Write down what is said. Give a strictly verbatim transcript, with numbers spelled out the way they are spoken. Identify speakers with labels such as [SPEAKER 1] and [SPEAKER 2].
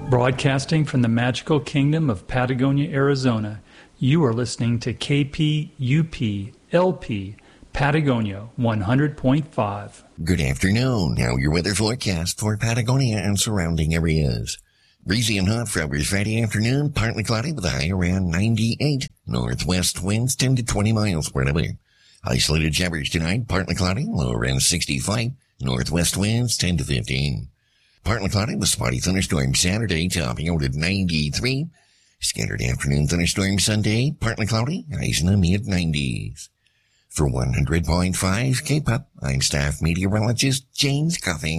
[SPEAKER 1] Broadcasting from the magical kingdom of Patagonia, Arizona, you are listening to K P U P L P Patagonia one hundred point five.
[SPEAKER 2] Good afternoon. Now your weather forecast for Patagonia and surrounding areas. Breezy and hot for hours Friday afternoon, partly cloudy with a high around ninety-eight. Northwest winds ten to twenty miles per hour. Isolated showers tonight, partly cloudy, low around sixty-five. Northwest winds ten to fifteen. Partly cloudy with spotty thunderstorm Saturday, topping out at ninety-three. Scattered afternoon thunderstorm Sunday, partly cloudy, highs in the mid nineties. For one hundred point five K-Pop, I'm staff meteorologist James Coffey.